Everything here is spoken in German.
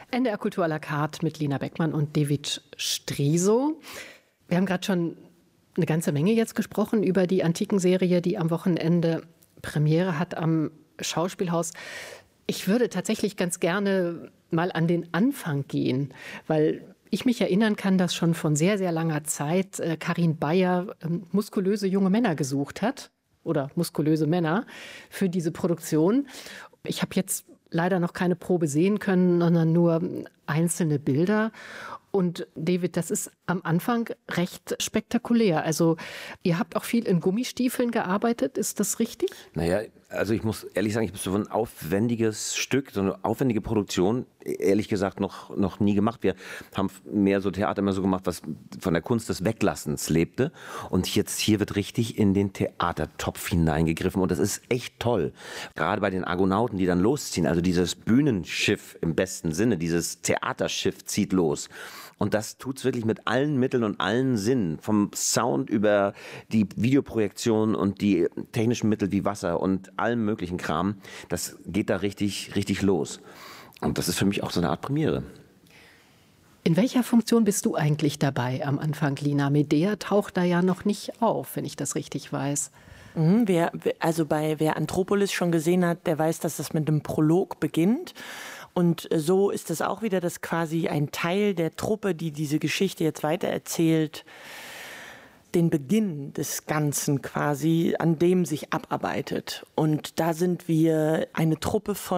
NDR Kultur à la carte mit Lina Beckmann und David Striso. Wir haben gerade schon eine ganze Menge jetzt gesprochen über die Antikenserie, die am Wochenende Premiere hat am Schauspielhaus. Ich würde tatsächlich ganz gerne mal an den Anfang gehen, weil ich mich erinnern kann, dass schon von sehr, sehr langer Zeit Karin Bayer muskulöse junge Männer gesucht hat oder muskulöse Männer für diese Produktion. Ich habe jetzt leider noch keine Probe sehen können, sondern nur einzelne Bilder. Und David, das ist am Anfang recht spektakulär. Also ihr habt auch viel in Gummistiefeln gearbeitet, ist das richtig? Naja, also ich muss ehrlich sagen, ich habe so ein aufwendiges Stück, so eine aufwendige Produktion, ehrlich gesagt noch nie gemacht. Wir haben mehr so Theater immer so gemacht, was von der Kunst des Weglassens lebte. Und jetzt hier wird richtig in den Theatertopf hineingegriffen und das ist echt toll. Gerade bei den Argonauten, die dann losziehen, also dieses Bühnenschiff im besten Sinne, dieses Theaterschiff zieht los. Und das tut's wirklich mit allen Mitteln und allen Sinnen, vom Sound über die Videoprojektion und die technischen Mittel wie Wasser und allem möglichen Kram. Das geht da richtig, richtig los. Und das ist für mich auch so eine Art Premiere. In welcher Funktion bist du eigentlich dabei am Anfang, Lina? Medea taucht da ja noch nicht auf, wenn ich das richtig weiß. Wer Anthropolis schon gesehen hat, der weiß, dass das mit einem Prolog beginnt. Und so ist es auch wieder, dass quasi ein Teil der Truppe, die diese Geschichte jetzt weitererzählt, den Beginn des Ganzen quasi, an dem sich abarbeitet. Und da sind wir eine Truppe von